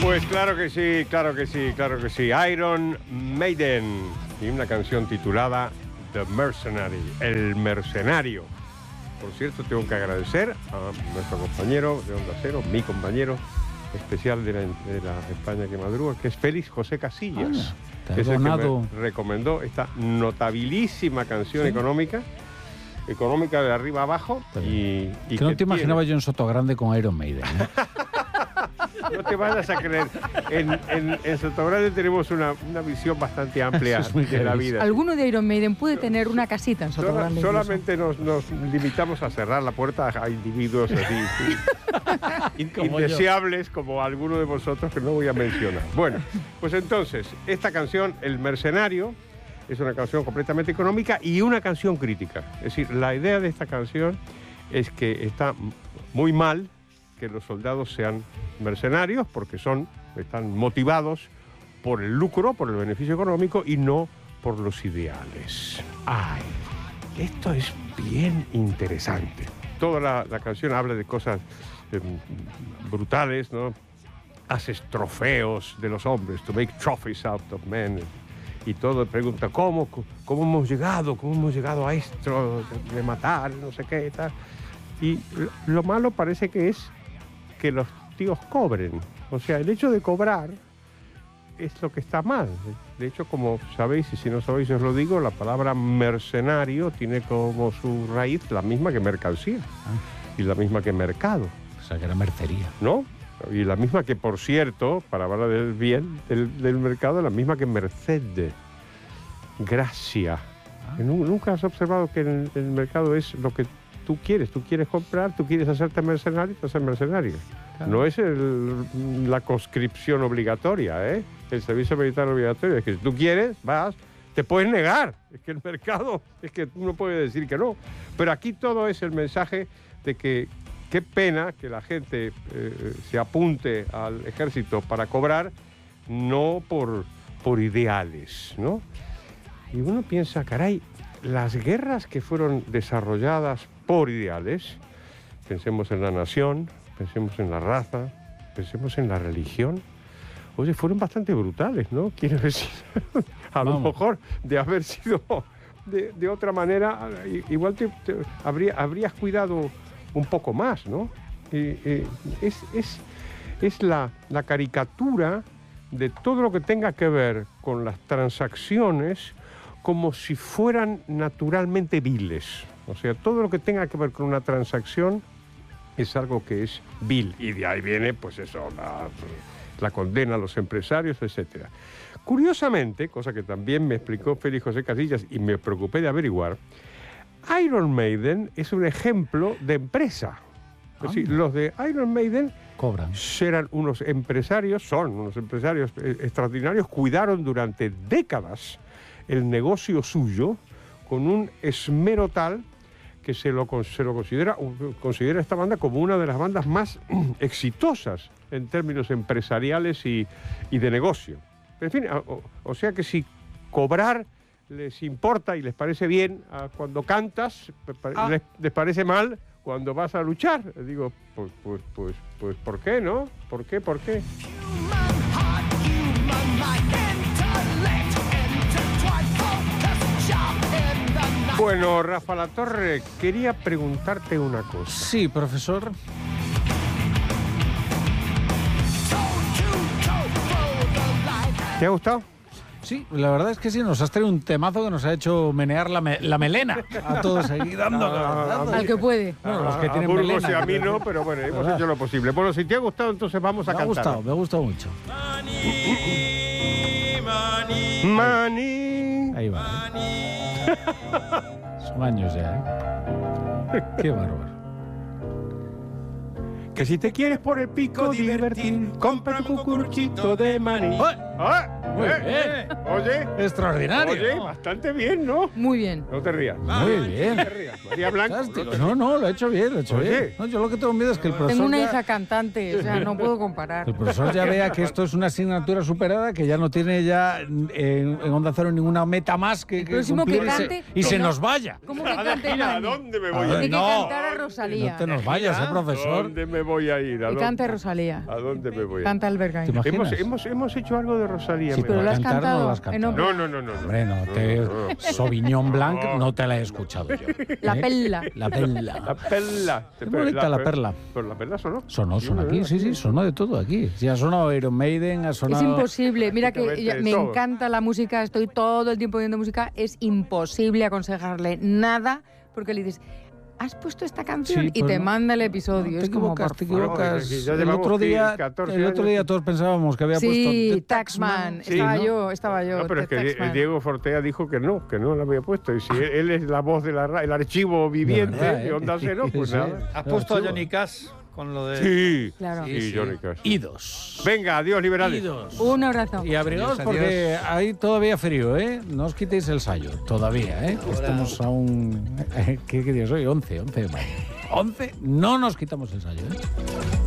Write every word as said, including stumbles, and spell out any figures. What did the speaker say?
Pues claro que sí, claro que sí, claro que sí. Iron Maiden y una canción titulada The Mercenary, El Mercenario. Por cierto, tengo que agradecer a nuestro compañero de Onda Cero, mi compañero especial de la, de la España que madruga, que es Félix José Casillas, ah, que es el que me recomendó esta notabilísima canción ¿Sí? económica, económica de arriba abajo. Y, y que no que te imaginaba tiene... yo en Sotogrande con Iron Maiden, ¿eh? No te vayas a creer. En, en, en Sotogrande tenemos una, una visión bastante amplia de la vida. Alguno de Iron Maiden puede tener una casita en Sotogrande. Sola, solamente nos, nos limitamos a cerrar la puerta a individuos así in, indeseables yo. Como alguno de vosotros que no voy a mencionar. Bueno, pues entonces, esta canción, El Mercenario, es una canción completamente económica y una canción crítica. Es decir, la idea de esta canción es que está muy mal que los soldados sean mercenarios porque son, están motivados por el lucro, por el beneficio económico y no por los ideales. ¡Ay! Esto es bien interesante. Toda la, la canción habla de cosas eh, brutales, ¿no? Haces trofeos de los hombres, to make trophies out of men. Y todo pregunta, ¿cómo, cómo hemos llegado? ¿Cómo hemos llegado a esto de matar, no sé qué, tal? Y lo malo parece que es que los tíos cobren. O sea, el hecho de cobrar es lo que está mal. De hecho, como sabéis, y si no sabéis os lo digo, la palabra mercenario tiene como su raíz la misma que mercancía ah. y la misma que mercado. O sea, que era mercería. ¿No? Y la misma que, por cierto, para hablar del bien del, del mercado, la misma que merced. Gracia. Ah. ¿Nunca has observado que el, el mercado es lo que tú quieres? Tú quieres comprar, tú quieres hacerte mercenario, te haces mercenario. Claro. No es el, la conscripción obligatoria, ¿eh? El servicio militar obligatorio. Es que si tú quieres, vas, te puedes negar. Es que el mercado, es que tú no puedes decir que no. Pero aquí todo es el mensaje de que qué pena que la gente eh, se apunte al ejército para cobrar, no por, por ideales, ¿no? Y uno piensa, caray, las guerras que fueron desarrolladas por ideales, pensemos en la nación, pensemos en la raza, pensemos en la religión, oye, fueron bastante brutales, ¿no? Quiero decir, a Vamos. lo mejor de haber sido de, de otra manera, igual te, te, habría, habrías cuidado un poco más, ¿no? Eh, eh, es es, es la, la caricatura de todo lo que tenga que ver con las transacciones como si fueran naturalmente viles. O sea, todo lo que tenga que ver con una transacción es algo que es vil. Y de ahí viene, pues eso, la, la condena a los empresarios, etcétera. Curiosamente, cosa que también me explicó Félix José Casillas y me preocupé de averiguar, Iron Maiden es un ejemplo de empresa. Es decir, los de Iron Maiden cobran. Eran unos empresarios, son unos empresarios extraordinarios, cuidaron durante décadas el negocio suyo con un esmero tal que se lo, se lo considera, considera esta banda como una de las bandas más exitosas en términos empresariales y, y de negocio. En fin, o, o sea que si cobrar les importa y les parece bien uh, cuando cantas, ah. les, les parece mal cuando vas a luchar. Digo, pues, pues, pues, pues, ¿por qué, no? ¿Por qué, por qué? Bueno, Rafa Latorre, quería preguntarte una cosa. Sí, profesor. ¿Te ha gustado? Sí, la verdad es que sí, nos has traído un temazo que nos ha hecho menear la, me, la melena a todos aquí dando. No, al que puede. Bueno, los que a, tienen a melena. Y a mí no, pero bueno, hemos hecho lo posible. Bueno, si te ha gustado, entonces vamos a me cantar. Me ha gustado, me ha gustado mucho. Mani, mani. Ahí va. ¿eh? Son años ya, ¿eh? Qué bárbaro. Que si te quieres por el pico divertir, compra un cucuruchito de maní. ¡Oh! Ah, Muy ¿eh? bien. Oye, Extraordinario. oye, bastante bien, ¿no? Muy bien. No te rías. Muy bien. No te rías. María Blanco. Fantástico. no te No, no, lo he hecho bien, lo he hecho Oye. bien. No, yo lo que tengo miedo es que el profesor Tengo una ya- hija cantante, o sea, no puedo comparar. el profesor ya vea que esto es una asignatura superada, que ya no tiene ya en, en Onda Cero ninguna meta más que, que próximo que cumplir y se- cante, y se, que no- nos vaya. ¿Cómo que A cante ver, mira, ¿a Mani? dónde me voy A a ver, ir? Tiene que no. cantar a No Rosalía. te nos vayas, ¿eh, ¿A profesor? dónde me voy a ir? ¿A Que dónde? cante Rosalía. ¿A dónde me voy a ir? Canta Albergain. ¿Te imaginas? Hemos, hemos, hemos hecho algo de Rosalía. Sí, me pero lo has parece. cantar no cantado lo has en cantado. ópera. No, no, no, no. no. Hombre, no, te... No, no. Sauvignon Blanc no te la he escuchado yo. La ¿eh? perla. La perla. La perla. Qué bonita la per- perla. Pero la perla sonó. Sonó, sonó aquí, sí, sí, sonó de todo aquí. Sí, ha sonado Iron Maiden, ha Es sonado... imposible. Mira que Prácticamente ya- me todo. encanta la música, estoy todo el tiempo viendo música. Es imposible aconsejarle nada porque le dices, has puesto esta canción Sí, y pues te no. manda el episodio. No, te es como, equivocas, por te favor. equivocas. porque ya el llevamos otro día, catorce el otro día años. todos pensábamos que había Sí, puesto The Taxman. Sí, estaba ¿no? yo, estaba yo. No, pero es The que Di- Taxman. Diego Fortea dijo que no, que no la había puesto. Y si él, él es la voz de la ra- el archivo viviente de, verdad, ¿eh? Onda Cero, pues Sí. nada. ¿Has puesto a Johnny Cash con lo de...? Sí. Claro. Sí, Sí, sí. Johnny Cash. Idos. Venga, adiós, liberales. Idos. Un abrazo. Y abrigaos Adiós, porque hay todavía frío, ¿eh? No os quitéis el sayo, todavía, ¿eh? Estamos aún... ¿Qué, qué día es hoy? once, once de mayo. once, no nos quitamos el sayo, ¿eh?